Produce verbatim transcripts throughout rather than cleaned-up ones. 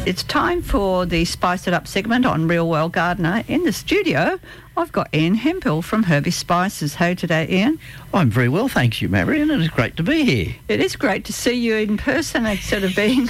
It's time for the Spice It Up segment on Real World Gardener. In the studio, I've got Ian Hemphill from Herbie Spices. Hey today, Ian. I'm very well, thanks you, Marion, and it's great to be here. It is great to see you in person instead of being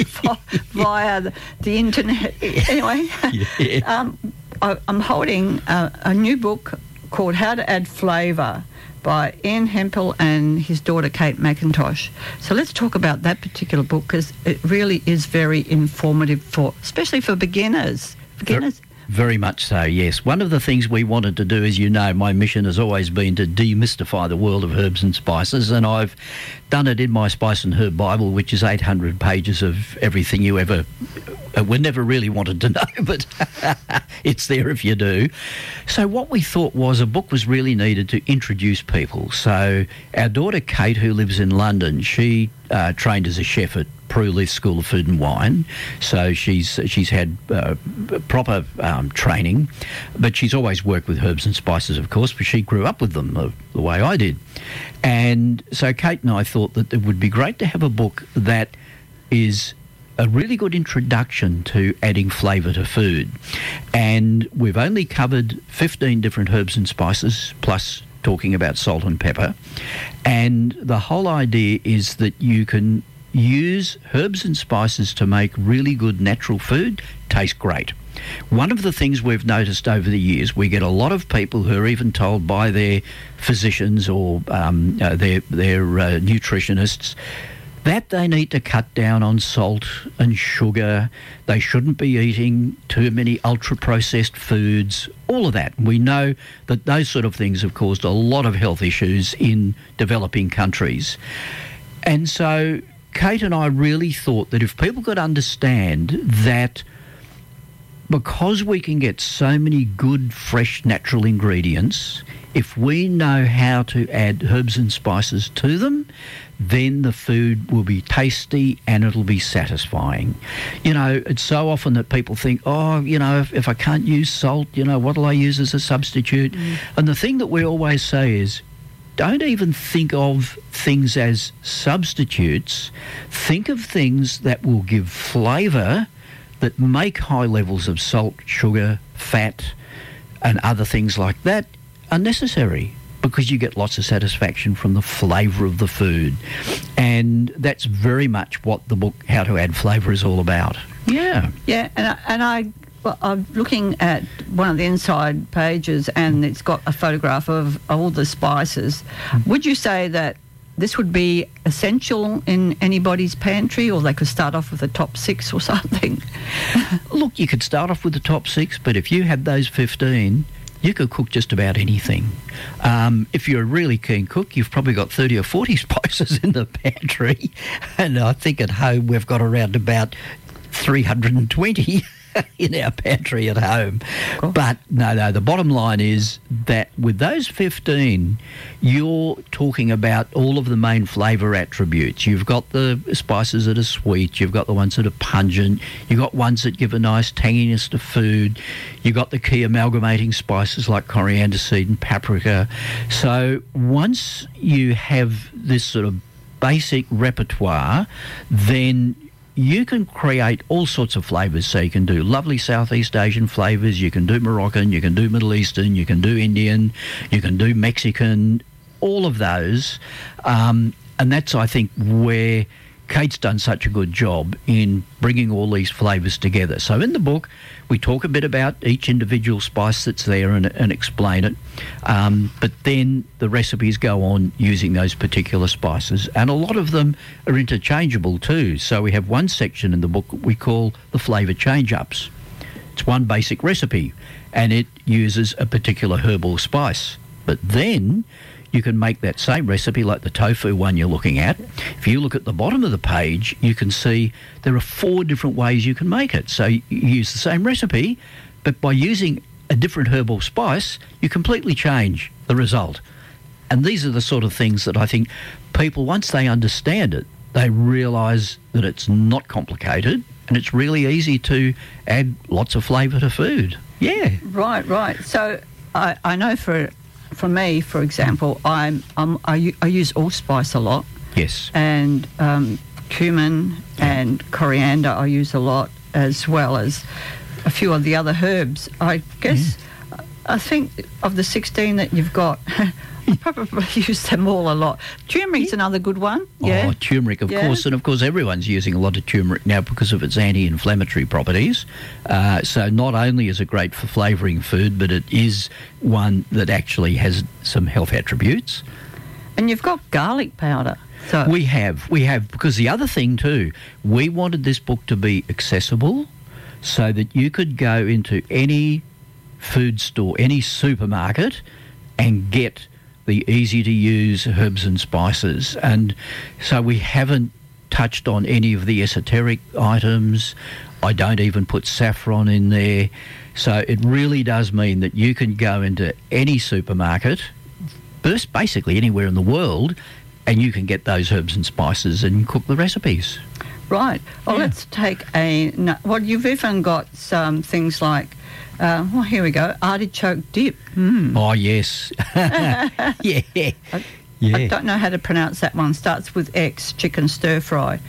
via the, the internet. Anyway, Yeah. um, I, I'm holding a, a new book called How to Add Flavour by Ian Hemphill and his daughter Kate McIntosh. So let's talk about that particular book because it really is very informative for, especially for beginners. Beginners. Very much so, yes. One of the things we wanted to do, as you know, my mission has always been to demystify the world of herbs and spices, and I've done it in my Spice and Herb Bible, which is eight hundred pages of everything you ever, uh, we never really wanted to know, but it's there if you do. So what we thought was a book was really needed to introduce people. So our daughter Kate, who lives in London, she uh, trained as a chef at Prue Leith School of Food and Wine, so she's she's had uh, proper um, training, but she's always worked with herbs and spices, of course, but she grew up with them the, the way I did. And so Kate and I thought that it would be great to have a book that is a really good introduction to adding flavour to food. And we've only covered fifteen different herbs and spices, plus talking about salt and pepper. And the whole idea is that you can use herbs and spices to make really good natural food taste great. One of the things we've noticed over the years, we get a lot of people who are even told by their physicians or um, uh, their, their uh, nutritionists that they need to cut down on salt and sugar. They shouldn't be eating too many ultra-processed foods, all of that. We know that those sort of things have caused a lot of health issues in developing countries. And so Kate and I really thought that if people could understand that because we can get so many good, fresh, natural ingredients, if we know how to add herbs and spices to them, then the food will be tasty and it'll be satisfying. You know, it's so often that people think, oh, you know, if, if I can't use salt, you know, what'll I use as a substitute? Mm. And the thing that we always say is, don't even think of things as substitutes. Think of things that will give flavour, that make high levels of salt, sugar, fat, and other things like that unnecessary, because you get lots of satisfaction from the flavour of the food. And that's very much what the book How to Add Flavour is all about. Yeah. Yeah, and I, and I Well, I'm looking at one of the inside pages and it's got a photograph of all the spices. Would you say that this would be essential in anybody's pantry, or they could start off with the top six or something? Look, you could start off with the top six, but if you had those fifteen, you could cook just about anything. Um, if you're a really keen cook, you've probably got thirty or forty spices in the pantry, and I think at home we've got around about three hundred twenty in our pantry at home. Cool. But no, no, the bottom line is that with those fifteen, you're talking about all of the main flavour attributes. You've got the spices that are sweet, you've got the ones that are pungent, you've got ones that give a nice tanginess to food, you've got the key amalgamating spices like coriander seed and paprika. So once you have this sort of basic repertoire, then you can create all sorts of flavours. So you can do lovely Southeast Asian flavours, you can do Moroccan, you can do Middle Eastern, you can do Indian, you can do Mexican, all of those. Um, and that's, I think, where Kate's done such a good job in bringing all these flavours together. So in the book, we talk a bit about each individual spice that's there and, and explain it. Um, but then the recipes go on using those particular spices. And a lot of them are interchangeable too. So we have one section in the book we call the flavour change-ups. It's one basic recipe and it uses a particular herb or spice. But then you can make that same recipe like the tofu one you're looking at. If you look at the bottom of the page, you can see there are four different ways you can make it. So you use the same recipe, but by using a different herb or spice, you completely change the result. And these are the sort of things that I think people, once they understand it, they realise that it's not complicated and it's really easy to add lots of flavour to food. Yeah. Right, right. So I, I know for... For me, for example, I'm, I'm I, u- I use allspice a lot. Yes. And um, cumin and coriander I use a lot. as well as a few of the other herbs. I guess, yeah. I think of the sixteen that you've got, I probably use them all a lot. Turmeric's another good one. Yeah. Oh, turmeric, of yeah. course. And, of course, everyone's using a lot of turmeric now because of its anti-inflammatory properties. Uh, so not only is it great for flavouring food, but it is one that actually has some health attributes. And you've got garlic powder. So We have. We have. Because the other thing, too, we wanted this book to be accessible so that you could go into any food store, any supermarket, and get the easy-to-use herbs and spices. And so we haven't touched on any of the esoteric items. I don't even put saffron in there. So it really does mean that you can go into any supermarket, basically anywhere in the world, and you can get those herbs and spices and cook the recipes. Right. Well, yeah. let's take a... Well, you've even got some things like... Uh, well, here we go. Artichoke dip. Mm. Oh, yes. yeah. I, yeah. I don't know how to pronounce that one. Starts with X, chicken stir fry.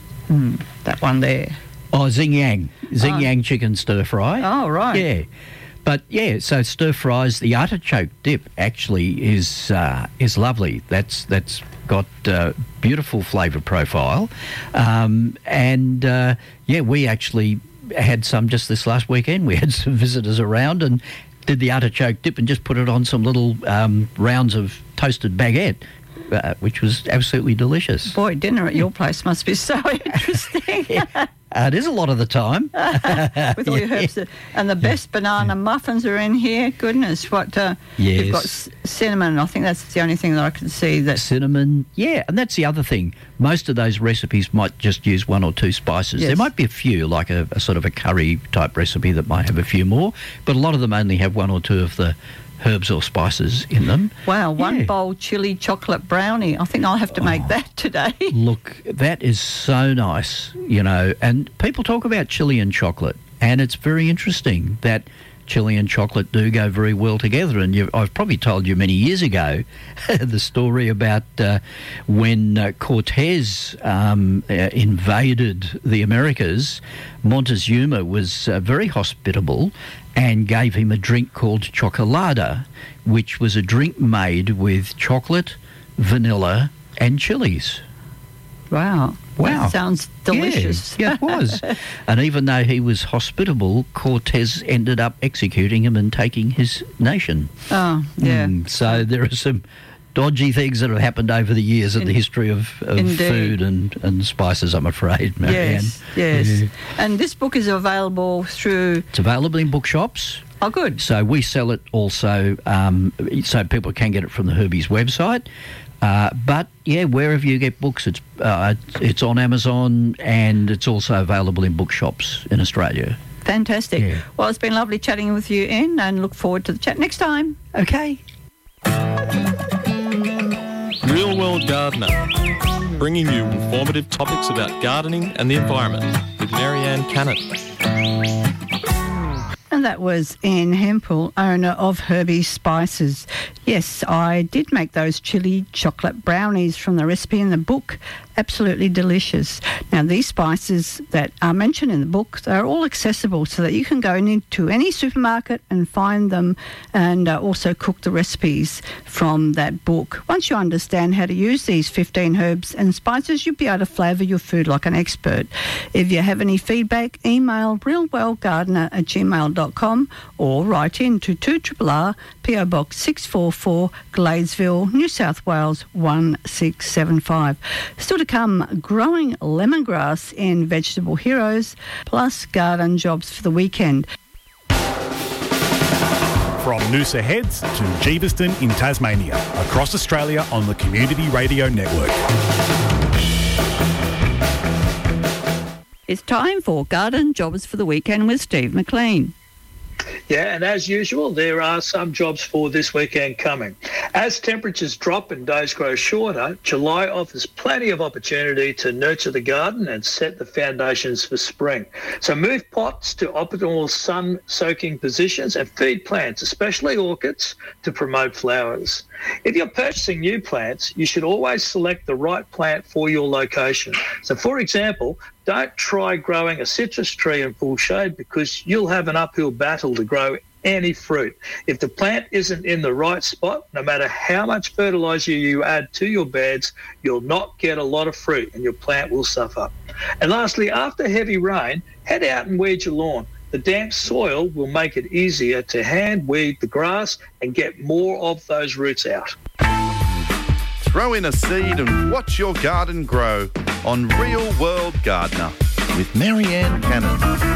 Mm, that one there. Oh, Xing Yang. Xing Oh. Yang chicken stir fry. Oh, right. Yeah. But, yeah, so stir fries, the artichoke dip actually is uh, is lovely. That's That's got uh, beautiful flavour profile. Um, and, uh, yeah, we actually... had some just this last weekend. We had some visitors around and did the artichoke dip and just put it on some little um, rounds of toasted baguette, uh, which was absolutely delicious. Boy, dinner at your place must be so interesting. yeah. Uh, it is a lot of the time. With all your herbs. And the best banana muffins are in here. Goodness, what... Uh, yes. You've got c- cinnamon. I think that's the only thing that I can see. That Cinnamon, yeah. And that's the other thing. Most of those recipes might just use one or two spices. Yes. There might be a few, like a, a sort of a curry-type recipe that might have a few more, but a lot of them only have one or two of the herbs or spices in them. Wow, one yeah. bowl chili chocolate brownie. I think I'll have to make Oh, that today. Look, that is so nice, you know, and people talk about chili and chocolate, and it's very interesting that chili and chocolate do go very well together. And you, I've probably told you many years ago the story about uh, when uh, Cortez um, uh, invaded the Americas. Montezuma was uh, very hospitable and gave him a drink called chocolada, which was a drink made with chocolate, vanilla and chilies. Wow. Wow. That sounds delicious. Yeah, yeah, it was. And even though he was hospitable, Cortez ended up executing him and taking his nation. Oh, yeah. Mm, so there are some dodgy things that have happened over the years in, in the history of, of food and, and spices, I'm afraid, Marianne. Yes, yes. Yeah. And this book is available through... It's available in bookshops. Oh, good. So we sell it also, um, so people can get it from the Herbie's website. Uh, but, yeah, wherever you get books, it's uh, it's on Amazon and it's also available in bookshops in Australia. Fantastic. Yeah. Well, it's been lovely chatting with you, Ian, and look forward to the chat next time. Okay. Real World Gardener, bringing you informative topics about gardening and the environment with Marianne Cannon. And that was Ian Hempel, owner of Herbie Spices. Yes, I did make those chili chocolate brownies from the recipe in the book. Absolutely delicious. Now, these spices that are mentioned in the book, they're all accessible so that you can go into any supermarket and find them and uh, also cook the recipes from that book. Once you understand how to use these fifteen herbs and spices, you'll be able to flavour your food like an expert. If you have any feedback, email realwellgardener at gmail dot com or write in to two R R R, P O Box six four four, Gladesville, New South Wales one six seven five. Still to come, growing lemongrass in Vegetable Heroes, plus garden jobs for the weekend. From Noosa Heads to Jeeveston in Tasmania, across Australia on the Community Radio Network. It's time for garden jobs for the weekend with Steve McLean. Yeah, and as usual, there are some jobs for this weekend coming. As temperatures drop and days grow shorter, July offers plenty of opportunity to nurture the garden and set the foundations for spring. So move pots to optimal sun-soaking positions and feed plants, especially orchids, to promote flowers. If you're purchasing new plants, you should always select the right plant for your location. So, for example, Don't try growing a citrus tree in full shade because you'll have an uphill battle to grow any fruit. If the plant isn't in the right spot, no matter how much fertiliser you add to your beds, you'll not get a lot of fruit and your plant will suffer. And lastly, after heavy rain, head out and weed your lawn. The damp soil will make it easier to hand weed the grass and get more of those roots out. Throw in a seed and watch your garden grow on Real World Gardener with Marianne Cannon.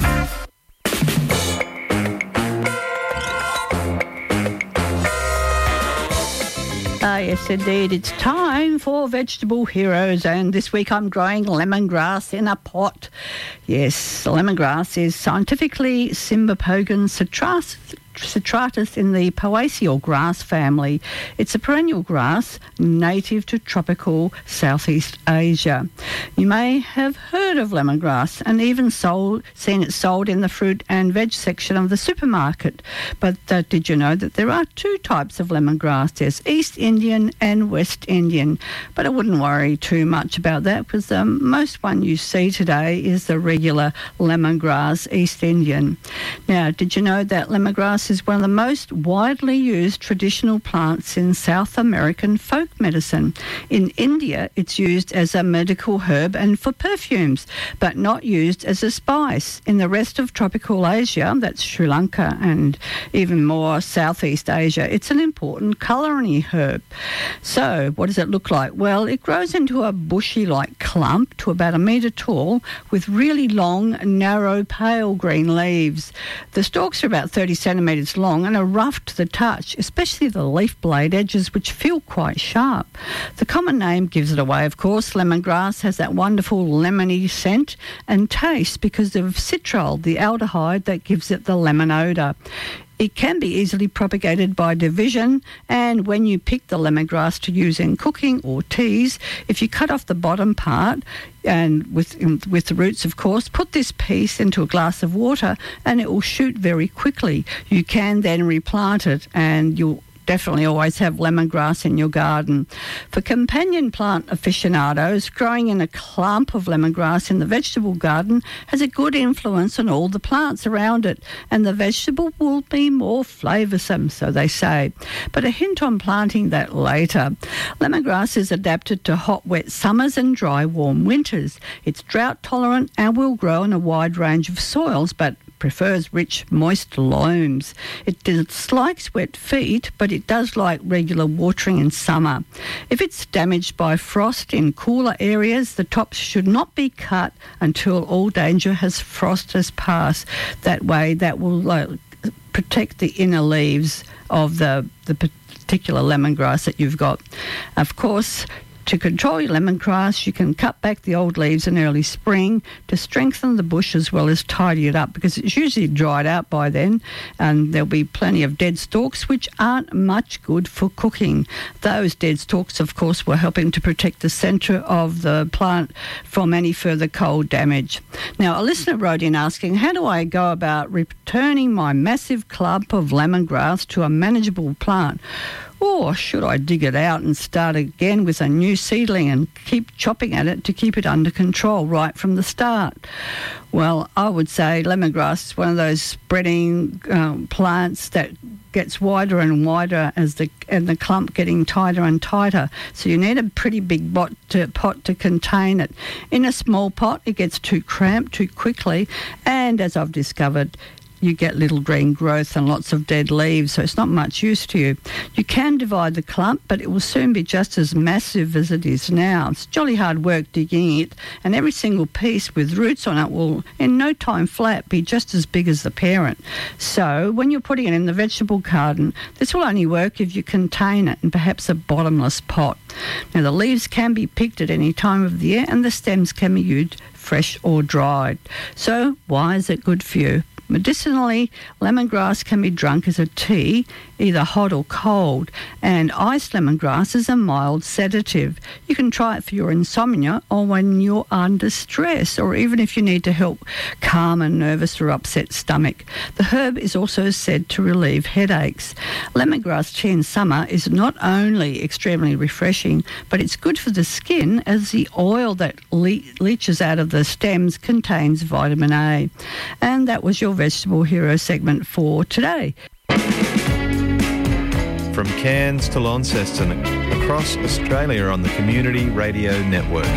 Ah, yes, indeed. It's time for Vegetable Heroes, and this week I'm growing lemongrass in a pot. Yes, lemongrass is scientifically Cymbopogon citratus, citratus in the Poaceae grass family. It's a perennial grass native to tropical Southeast Asia. You may have heard of lemongrass and even sold, seen it sold in the fruit and veg section of the supermarket. But uh, did you know that there are two types of lemongrass? There's East Indian and West Indian. But I wouldn't worry too much about that because the um, most one you see today is the regular lemongrass East Indian. Now, did you know that lemongrass is one of the most widely used traditional plants in South American folk medicine? In India, it's used as a medical herb and for perfumes, but not used as a spice. In the rest of tropical Asia, that's Sri Lanka and even more Southeast Asia, it's an important culinary herb. So, what does it look like? Well, it grows into a bushy-like clump to about a metre tall with really long, narrow, pale green leaves. The stalks are about thirty centimetres long and are rough to the touch, especially the leaf blade edges, which feel quite sharp. The common name gives it away, of course. Lemongrass has that wonderful lemony scent and taste because of citral, the aldehyde that gives it the lemon odour. It can be easily propagated by division, and when you pick the lemongrass to use in cooking or teas, if you cut off the bottom part, and with with the roots, of course, put this piece into a glass of water and it will shoot very quickly. You can then replant it and you'll definitely always have lemongrass in your garden. For companion plant aficionados, growing in a clump of lemongrass in the vegetable garden has a good influence on all the plants around it, and the vegetable will be more flavoursome, so they say. But a hint on planting that later. Lemongrass is adapted to hot, wet summers and dry, warm winters. It's drought tolerant and will grow in a wide range of soils, but prefers rich, moist loams. It dislikes wet feet, but it does like regular watering in summer. If it's damaged by frost in cooler areas, the tops should not be cut until all danger has frost has passed. That way, that will uh, protect the inner leaves of the, the particular lemongrass that you've got. Of course, to control your lemongrass, you can cut back the old leaves in early spring to strengthen the bush as well as tidy it up, because it's usually dried out by then and there'll be plenty of dead stalks which aren't much good for cooking. Those dead stalks, of course, were helping to protect the centre of the plant from any further cold damage. Now, a listener wrote in asking, how do I go about returning my massive clump of lemongrass to a manageable plant? Or should I dig it out and start again with a new seedling and keep chopping at it to keep it under control right from the start? Well, I would say lemongrass is one of those spreading um, plants that gets wider and wider as the and the clump getting tighter and tighter. So you need a pretty big pot to, pot to contain it. In a small pot, it gets too cramped too quickly, and as I've discovered, you get little green growth and lots of dead leaves, so it's not much use to you. You can divide the clump, but it will soon be just as massive as it is now. It's jolly hard work digging it, and every single piece with roots on it will, in no time flat, be just as big as the parent. So when you're putting it in the vegetable garden, this will only work if you contain it in perhaps a bottomless pot. Now, the leaves can be picked at any time of the year, and the stems can be used fresh or dried. So why is it good for you? Medicinally, lemongrass can be drunk as a tea, either hot or cold, and iced lemongrass is a mild sedative. You can try it for your insomnia or when you're under stress, or even if you need to help calm a nervous or upset stomach. The herb is also said to relieve headaches. Lemongrass tea in summer is not only extremely refreshing, but it's good for the skin, as the oil that le- leaches out of the the stems contains vitamin A. And that was your Vegetable Hero segment for today. From Cairns to Launceston, across Australia on the Community Radio Network.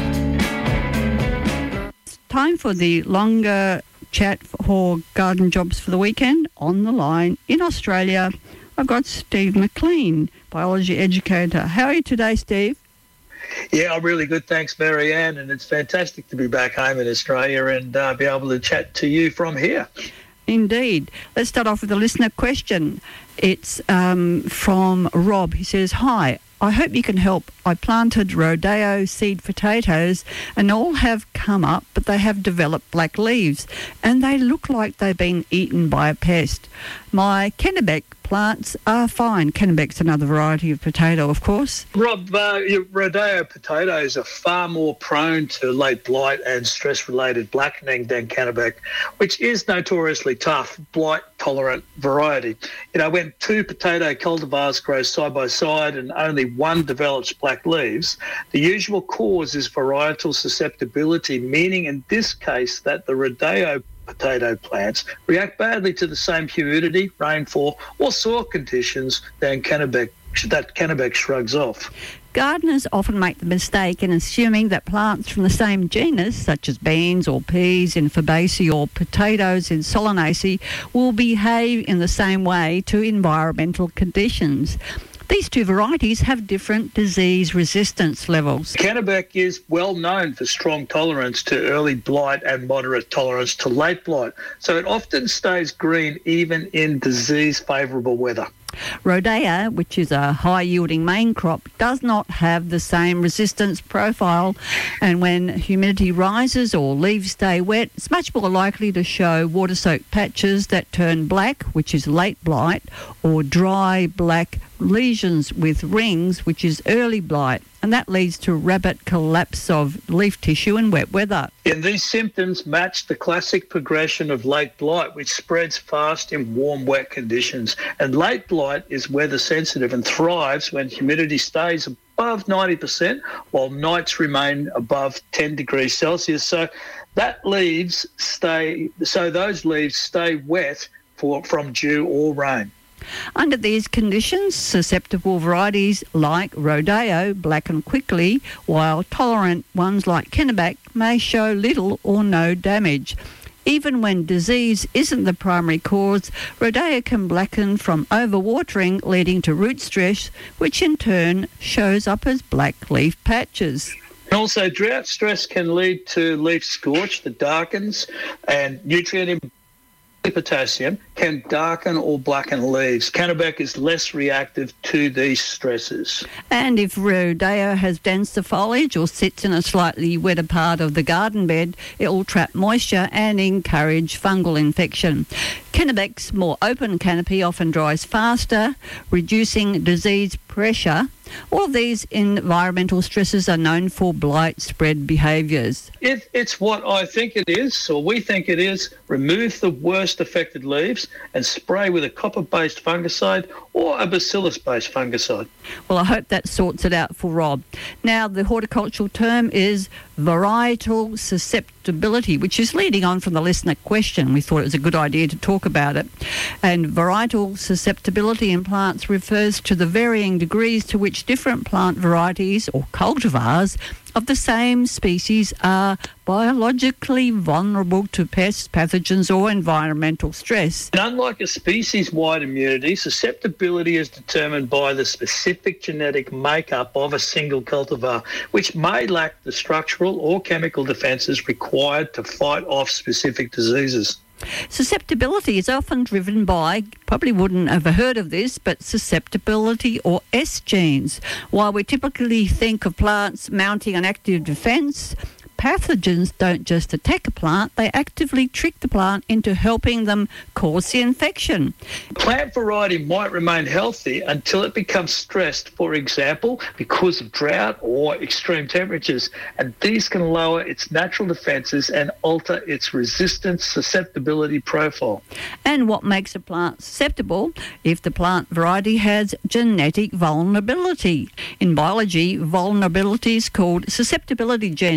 It's time for the longer chat for garden jobs for the weekend. On the line in Australia, I've got Steve McLean, biology educator. How are you today, Steve? Yeah, I'm really good. Thanks, Marianne. And it's fantastic to be back home in Australia and uh, be able to chat to you from here. Indeed. Let's start off with a listener question. It's um, from Rob. He says, "Hi, I hope you can help. I planted Rodeo seed potatoes and all have come up, but they have developed black leaves and they look like they've been eaten by a pest. My Kennebec plants are fine." Kennebec's another variety of potato, of course. Rob, uh, your Rodeo potatoes are far more prone to late blight and stress-related blackening than Kennebec, which is notoriously tough, blight-tolerant variety. You know, when two potato cultivars grow side by side and only one develops black leaves, the usual cause is varietal susceptibility, meaning in this case that the Rodeo potato plants react badly to the same humidity, rainfall or soil conditions than Kennebec, that Kennebec shrugs off. Gardeners often make the mistake in assuming that plants from the same genus, such as beans or peas in Fabaceae or potatoes in Solanaceae, will behave in the same way to environmental conditions. These two varieties have different disease resistance levels. Kennebec is well known for strong tolerance to early blight and moderate tolerance to late blight, so it often stays green even in disease-favourable weather. Rodea, which is a high-yielding main crop, does not have the same resistance profile, and when humidity rises or leaves stay wet, it's much more likely to show water-soaked patches that turn black, which is late blight, or dry black lesions with rings, which is early blight, and that leads to rapid collapse of leaf tissue in wet weather. And these symptoms match the classic progression of late blight, which spreads fast in warm, wet conditions. And late blight is weather sensitive and thrives when humidity stays above ninety percent while nights remain above ten degrees Celsius. So that leaves stay, so those leaves stay wet for, from dew or rain. Under these conditions, susceptible varieties like Rodeo blacken quickly, while tolerant ones like Kennebec may show little or no damage. Even when disease isn't the primary cause, Rodeo can blacken from overwatering, leading to root stress, which in turn shows up as black leaf patches. And also, drought stress can lead to leaf scorch that darkens, and nutrient potassium can darken or blacken leaves. Kennebec is less reactive to these stresses. And if Rodeo has denser foliage or sits in a slightly wetter part of the garden bed, it will trap moisture and encourage fungal infection. Kennebec's more open canopy often dries faster, reducing disease pressure. All of these environmental stresses are known for blight spread behaviours. If it's what I think it is, or we think it is, remove the worst affected leaves and spray with a copper-based fungicide or a bacillus-based fungicide. Well, I hope that sorts it out for Rob. Now, the horticultural term is varietal susceptibility, which is leading on from the listener question. We thought it was a good idea to talk about it. And varietal susceptibility in plants refers to the varying degrees to which different plant varieties or cultivars of the same species are biologically vulnerable to pests, pathogens or environmental stress. And unlike a species-wide immunity, susceptibility is determined by the specific genetic makeup of a single cultivar, which may lack the structural or chemical defences required to fight off specific diseases. Susceptibility is often driven by, probably wouldn't have heard of this, but susceptibility or S genes. While we typically think of plants mounting an active defence, pathogens don't just attack a plant, they actively trick the plant into helping them cause the infection. Plant variety might remain healthy until it becomes stressed, for example, because of drought or extreme temperatures, and these can lower its natural defences and alter its resistance susceptibility profile. And what makes a plant susceptible? If the plant variety has genetic vulnerability. In biology, vulnerability is called susceptibility genes, which we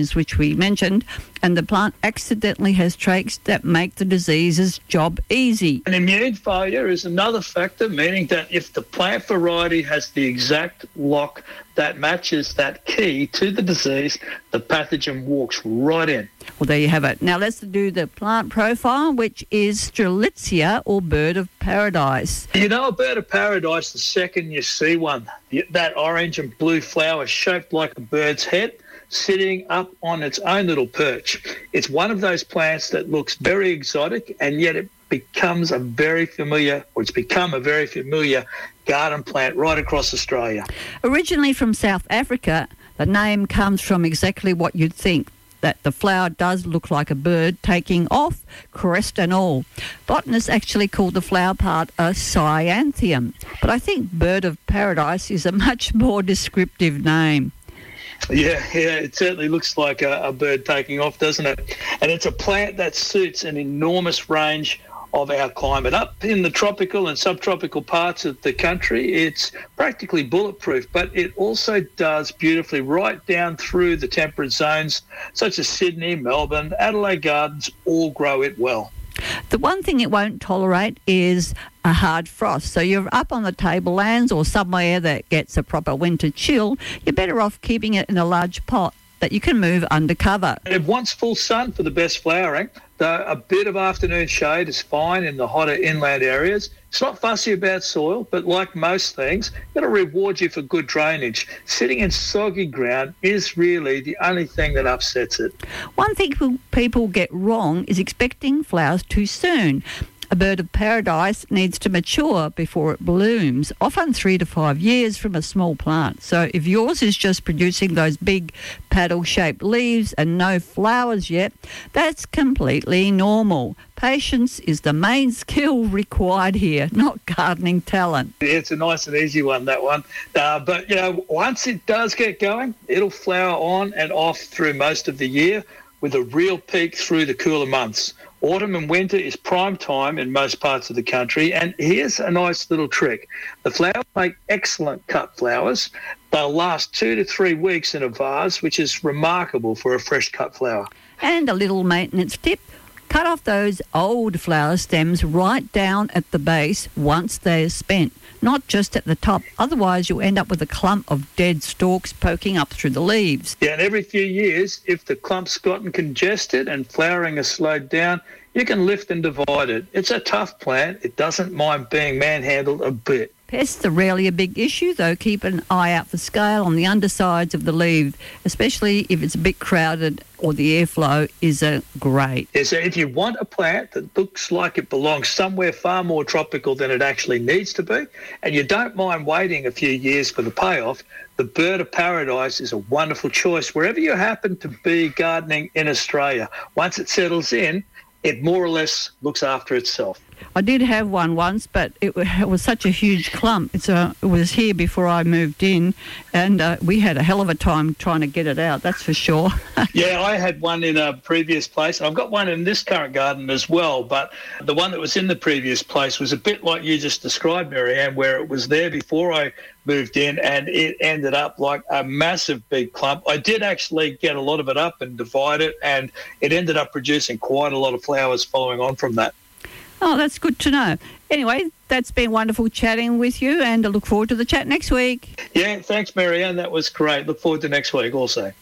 already mentioned, and the plant accidentally has traits that make the disease's job easy. And immune failure is another factor, meaning that if the plant variety has the exact lock that matches that key to the disease, the pathogen walks right in. Well, there you have it. Now let's do the plant profile, which is Strelitzia, or bird of paradise. You know a bird of paradise the second you see one. That orange and blue flower shaped like a bird's head, sitting up on its own little perch. It's one of those plants that looks very exotic, and yet it becomes a very familiar, or it's become a very familiar garden plant right across Australia. Originally from South Africa, the name comes from exactly what you'd think, that the flower does look like a bird taking off, crest and all. Botanists actually call the flower part a cyanthium, but I think bird of paradise is a much more descriptive name. Yeah, yeah, it certainly looks like a, a bird taking off, doesn't it? And it's a plant that suits an enormous range of our climate. Up in the tropical and subtropical parts of the country, it's practically bulletproof, but it also does beautifully right down through the temperate zones, such as Sydney, Melbourne, Adelaide Gardens, all grow it well. The one thing it won't tolerate is a hard frost. So you're up on the tablelands or somewhere that gets a proper winter chill, you're better off keeping it in a large pot that you can move under cover. It wants full sun for the best flowering, though a bit of afternoon shade is fine in the hotter inland areas. It's not fussy about soil, but like most things, it'll reward you for good drainage. Sitting in soggy ground is really the only thing that upsets it. One thing people get wrong is expecting flowers too soon. A bird of paradise needs to mature before it blooms, often three to five years from a small plant. So if yours is just producing those big paddle-shaped leaves and no flowers yet, that's completely normal. Patience is the main skill required here, not gardening talent. Yeah, it's a nice and easy one, that one. Uh, but, you know, once it does get going, it'll flower on and off through most of the year, with a real peak through the cooler months. Autumn and winter is prime time in most parts of the country, and here's a nice little trick. The flowers make excellent cut flowers. They'll last two to three weeks in a vase, which is remarkable for a fresh cut flower. And a little maintenance tip. Cut off those old flower stems right down at the base once they're spent, not just at the top. Otherwise, you'll end up with a clump of dead stalks poking up through the leaves. Yeah, and every few years, if the clump's gotten congested and flowering has slowed down, you can lift and divide it. It's a tough plant. It doesn't mind being manhandled a bit. Pests are rarely a big issue, though. Keep an eye out for scale on the undersides of the leaf, especially if it's a bit crowded or the airflow isn't great. Yeah, so if you want a plant that looks like it belongs somewhere far more tropical than it actually needs to be, and you don't mind waiting a few years for the payoff, the bird of paradise is a wonderful choice wherever you happen to be gardening in Australia. Once it settles in, it more or less looks after itself. I did have one once, but it, it was such a huge clump. It's a, it was here before I moved in, and uh, we had a hell of a time trying to get it out, that's for sure. Yeah, I had one in a previous place. I've got one in this current garden as well, but the one that was in the previous place was a bit like you just described, Marianne, where it was there before I moved in, and it ended up like a massive big clump. I did actually get a lot of it up and divide it, and it ended up producing quite a lot of flowers following on from that. Oh, that's good to know. Anyway, that's been wonderful chatting with you, and I look forward to the chat next week. Yeah, thanks, Marianne. That was great. Look forward to next week also.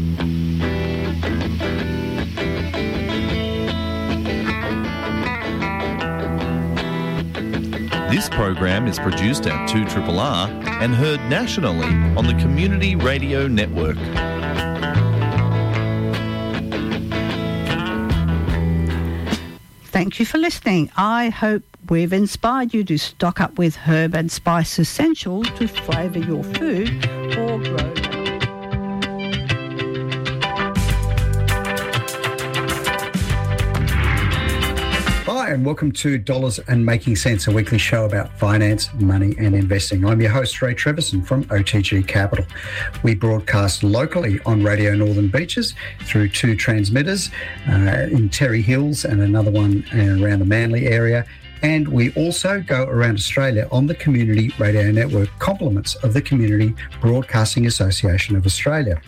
This program is produced at two R R R and heard nationally on the Community Radio Network. Thank you for listening. I hope we've inspired you to stock up with herb and spice essentials to flavour your food or grow. Hi, and welcome to Dollars and Making Sense, a weekly show about finance, money and investing. I'm your host, Ray Treverson from O T G Capital. We broadcast locally on Radio Northern Beaches through two transmitters uh, in Terry Hills and another one around the Manly area. And we also go around Australia on the Community Radio Network, compliments of the Community Broadcasting Association of Australia.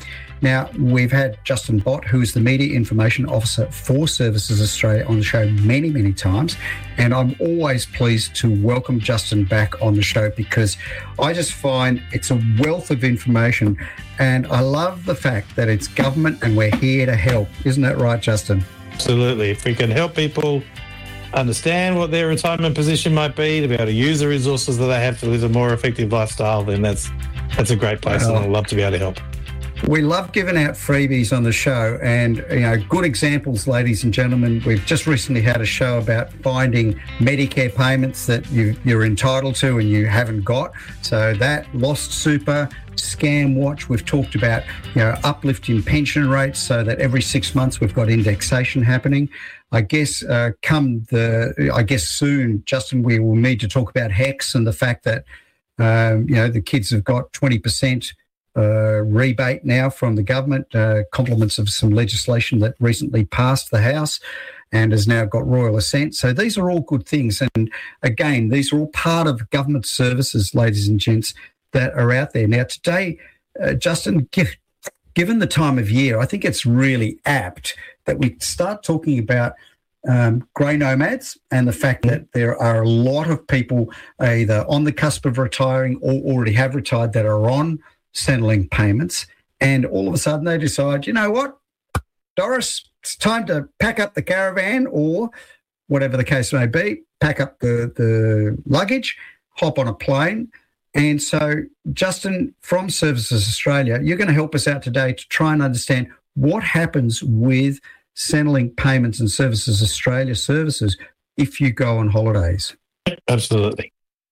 Now, we've had Justin Bott, who is the Media Information Officer for Services Australia, on the show many, many times. And I'm always pleased to welcome Justin back on the show because I just find it's a wealth of information. And I love the fact that it's government and we're here to help. Isn't that right, Justin? Absolutely. If we can help people understand what their retirement position might be, to be able to use the resources that they have to live a more effective lifestyle, then that's that's a great place, well, and I'd love to be able to help. We love giving out freebies on the show, and you know, good examples, ladies and gentlemen. We've just recently had a show about finding Medicare payments that you, you're entitled to and you haven't got. So that Lost Super, Scam Watch. We've talked about, you know, uplifting pension rates so that every six months we've got indexation happening. I guess uh, come the, I guess soon, Justin, we will need to talk about HECS and the fact that um, you know, the kids have got twenty percent. Uh, rebate now from the government, uh, compliments of some legislation that recently passed the House and has now got royal assent. So these are all good things. And again, these are all part of government services, ladies and gents, that are out there. Now today, uh, Justin, give, given the time of year, I think it's really apt that we start talking about um, grey nomads and the fact that there are a lot of people either on the cusp of retiring or already have retired that are on Centrelink payments, and all of a sudden they decide, you know what, Doris, it's time to pack up the caravan, or whatever the case may be, pack up the, the luggage, hop on a plane. And so, Justin, from Services Australia, you're going to help us out today to try and understand what happens with Centrelink payments and Services Australia services if you go on holidays. Absolutely.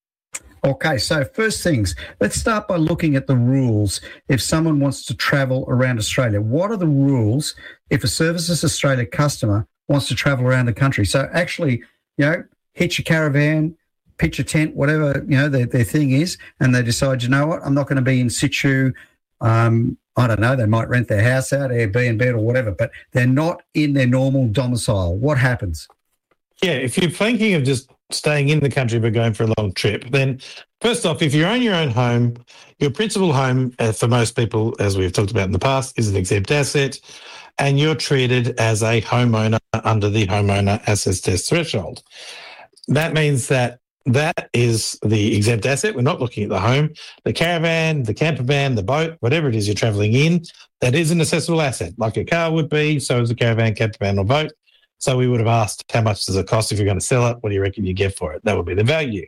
Okay, so first things, let's start by looking at the rules. If someone wants to travel around Australia, what are the rules if a Services Australia customer wants to travel around the country? So actually, you know, hitch your caravan, pitch a tent, whatever, you know, their, their thing is, and they decide, you know what, I'm not going to be in situ. Um, I don't know, they might rent their house out, Airbnb or whatever, but they're not in their normal domicile. What happens? Yeah, if you're thinking of just staying in the country but going for a long trip, then first off, if you own your own home, your principal home, uh, for most people, as we've talked about in the past, is an exempt asset, and you're treated as a homeowner under the homeowner assets test threshold. That means that that is the exempt asset. We're not looking at the home. The caravan, the camper van, the boat, whatever it is you're travelling in, that is an assessable asset, like a car would be, so is a caravan, camper van or boat. So we would have asked, how much does it cost if you're going to sell it? What do you reckon you get for it? That would be the value.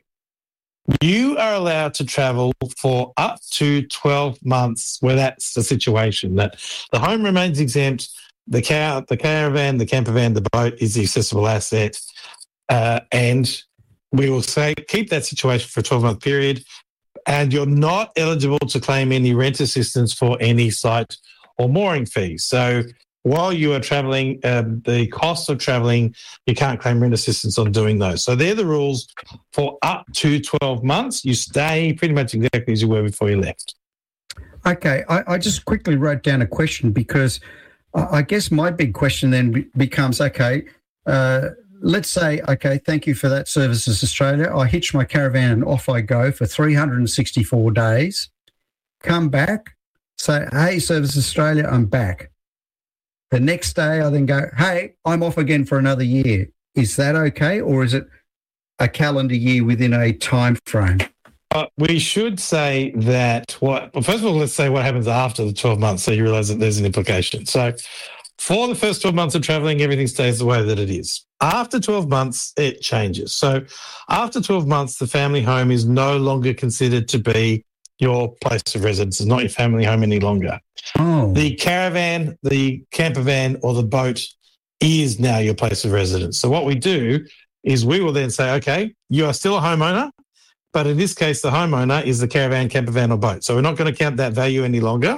You are allowed to travel for up to twelve months where that's the situation, that the home remains exempt, the car, the caravan, the camper van, the boat is the accessible asset, uh, and we will say keep that situation for a twelve-month period, and you're not eligible to claim any rent assistance for any site or mooring fees. So while you are travelling, um, the cost of travelling, you can't claim rent assistance on doing those. So they're the rules for up to twelve months. You stay pretty much exactly as you were before you left. Okay, I, I just quickly wrote down a question because I guess my big question then be- becomes, okay, uh, let's say, okay, thank you for that, Services Australia. I hitch my caravan and off I go for three hundred sixty-four days, come back, say, hey, Services Australia, I'm back. The next day I then go, hey, I'm off again for another year. Is that okay, or is it a calendar year within a time frame? Uh, we should say that what, well, first of all, let's say what happens after the twelve months so you realise that there's an implication. So for the first twelve months of travelling, everything stays the way that it is. After twelve months, it changes. So after twelve months, the family home is no longer considered to be your place of residence. It's not your family home any longer. Oh. The caravan, the camper van or the boat is now your place of residence. So what we do is we will then say, okay, you are still a homeowner, but in this case, the homeowner is the caravan, camper van or boat. So we're not going to count that value any longer,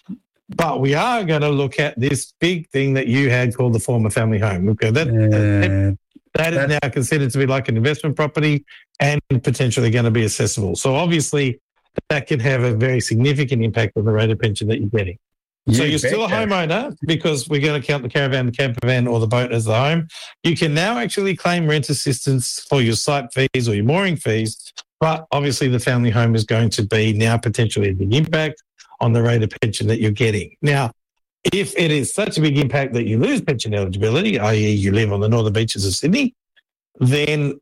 but we are going to look at this big thing that you had called the former family home. Okay, that, uh, that is now considered to be like an investment property and potentially going to be accessible. So obviously, that can have a very significant impact on the rate of pension that you're getting. You so you're betcha. Still a homeowner because we're going to count the caravan, the camper van or the boat as the home. You can now actually claim rent assistance for your site fees or your mooring fees, but obviously the family home is going to be now potentially a big impact on the rate of pension that you're getting. Now, If it is such a big impact that you lose pension eligibility, that is you live on the northern beaches of Sydney, then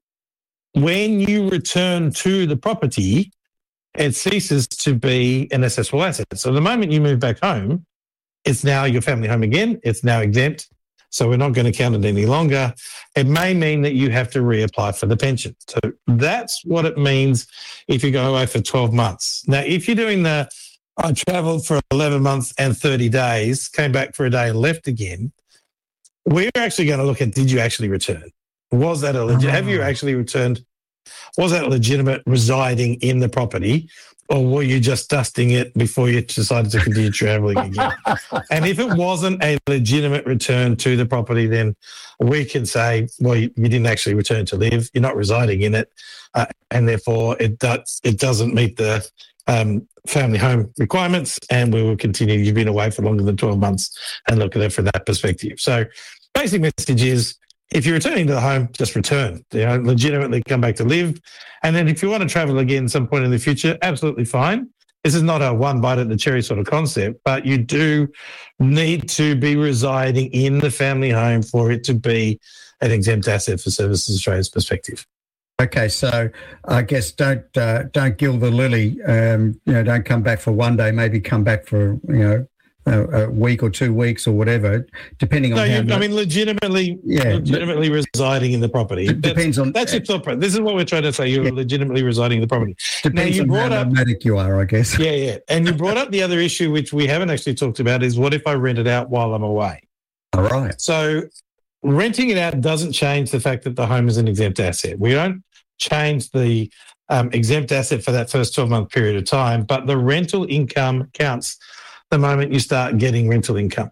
when you return to the property, it ceases to be an assessable asset. So the moment you move back home, it's now your family home again. It's now exempt. So we're not going to count it any longer. It may mean that you have to reapply for the pension. So that's what it means if you go away for twelve months. Now, if you're doing the, I travelled for eleven months and thirty days, came back for a day and left again, we're actually going to look at, did you actually return? Was that a legit, oh. have you actually returned? Was that legitimate residing in the property, or were you just dusting it before you decided to continue travelling again? And if it wasn't a legitimate return to the property, then we can say, well, you, you didn't actually return to live. You're not residing in it, uh, and therefore it does it doesn't meet the um, family home requirements, and we will continue. You've been away for longer than twelve months, and look at it from that perspective. So, basic message is, if you're returning to the home, just return. You know, legitimately come back to live. And then if you want to travel again some point in the future, absolutely fine. This is not a one bite at the cherry sort of concept, but you do need to be residing in the family home for it to be an exempt asset for Services Australia's perspective. Okay, so I guess don't uh, don't gild the lily. Um, you know, don't come back for one day. Maybe come back for you know. A, a week or two weeks or whatever, depending on no, how... You, I mean, legitimately yeah, legitimately residing in the property. It depends that's, on... That's your thought. This is what we're trying to say. You're yeah. legitimately residing in the property. Depends now, you on how up, nomadic you are, I guess. Yeah, yeah. And you brought up the other issue, which we haven't actually talked about, is what if I rent it out while I'm away? All right. So renting it out doesn't change the fact that the home is an exempt asset. We don't change the um, exempt asset for that first twelve-month period of time, but the rental income counts the moment you start getting rental income.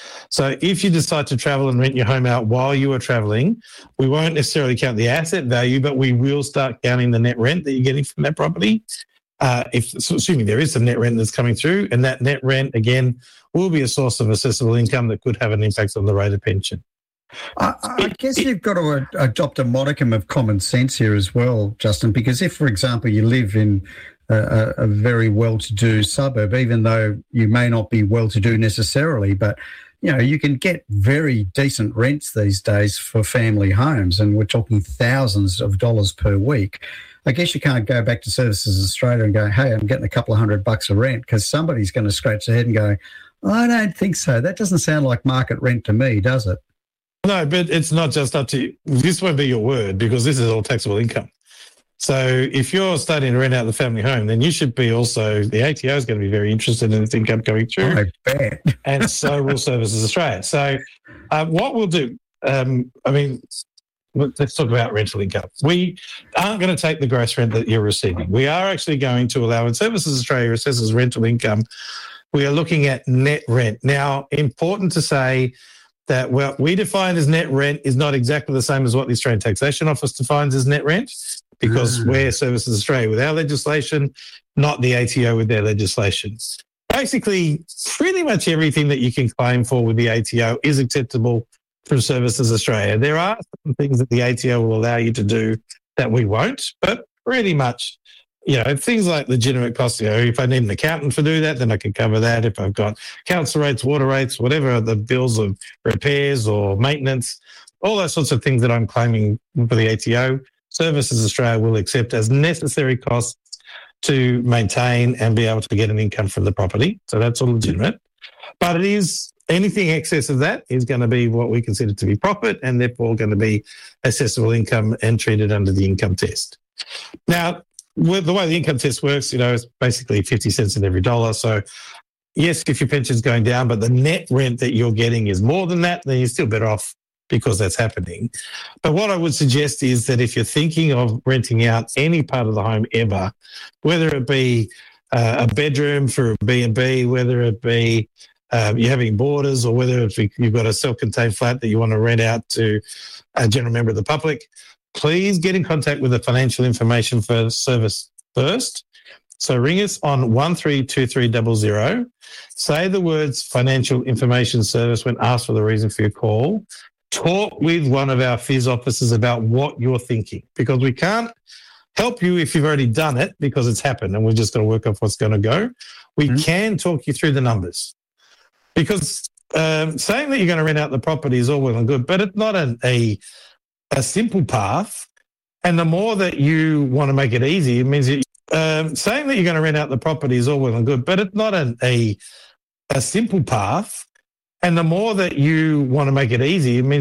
So if you decide to travel and rent your home out while you are travelling, we won't necessarily count the asset value, but we will start counting the net rent that you're getting from that property. Uh, if assuming there is some net rent that's coming through, and that net rent, again, will be a source of accessible income that could have an impact on the rate of pension. I, I guess you've got to adopt a modicum of common sense here as well, Justin, because if, for example, you live in A, a very well-to-do suburb, even though you may not be well-to-do necessarily, but, you know, you can get very decent rents these days for family homes, and we're talking thousands of dollars per week. I guess you can't go back to Services Australia and go, hey, I'm getting a couple of hundred bucks a rent, because somebody's going to scratch their head and go, I don't think so. That doesn't sound like market rent to me, does it? No, but it's not just up to you. This won't be your word, because this is all taxable income. So if you're starting to rent out the family home, then you should be also, the A T O is going to be very interested in this income coming through. I bet. And so will Services Australia. So uh, what we'll do, um, I mean, let's talk about rental income. We aren't going to take the gross rent that you're receiving. We are actually going to allow, when Services Australia assesses rental income, we are looking at net rent. Now, important to say that what we define as net rent is not exactly the same as what the Australian Taxation Office defines as net rent, because mm. we're Services Australia with our legislation, not the A T O with their legislation. Basically, pretty much everything that you can claim for with the A T O is acceptable from Services Australia. There are some things that the A T O will allow you to do that we won't, but pretty much, you know, things like legitimate costs. You know, if I need an accountant to do that, then I can cover that. If I've got council rates, water rates, whatever, the bills of repairs or maintenance, all those sorts of things that I'm claiming for the A T O, Services Australia will accept as necessary costs to maintain and be able to get an income from the property. So that's all legitimate. But it is, anything excess of that is going to be what we consider to be profit, and therefore going to be accessible income and treated under the income test. Now, with the way the income test works, you know, it's basically fifty cents in every dollar. So yes, if your pension's going down, but the net rent that you're getting is more than that, then you're still better off because that's happening. But what I would suggest is that if you're thinking of renting out any part of the home ever, whether it be uh, a bedroom for a B and B, whether it be um, you're having boarders, or whether it be you've got a self-contained flat that you want to rent out to a general member of the public, please get in contact with the Financial Information for Service first. So ring us on one three two three zero zero. Say the words Financial Information Service when asked for the reason for your call. Talk with one of our F I S officers about what you're thinking, because we can't help you if you've already done it because it's happened and we're just going to work off what's going to go. We mm-hmm. can talk you through the numbers, because Um, saying that you're going to rent out the property is all well and good, but it's not a, a a simple path. And the more that you want to make it easy, it means that, um, saying that you're going to rent out the property is all well and good, but it's not a, a a simple path. And the more that you want to make it easy, it means